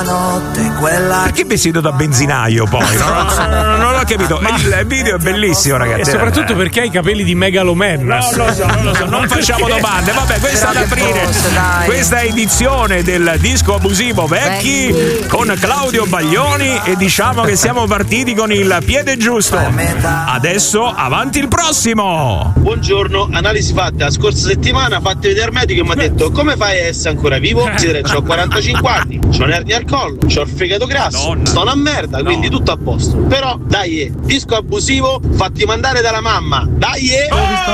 Perché vestito da benzinaio poi? Non l'ho capito. Il video è bellissimo, ragazzi. E soprattutto perché hai i capelli di Megaloman. Non lo so. Non facciamo domande. Vabbè, questa ad aprire questa edizione del disco abusivo vecchi con Claudio Baglioni, e diciamo che siamo partiti con il piede giusto. Adesso avanti il prossimo. Buongiorno, analisi fatta la scorsa settimana, fatte vedere il medico e mi ha detto: come fai a essere ancora vivo? Ho 45 anni, c'ho un'ernia al collo, c'ho il fegato grasso, sto una merda, quindi tutto a posto. Però dai, disco abusivo fatti mandare dalla mamma, dai!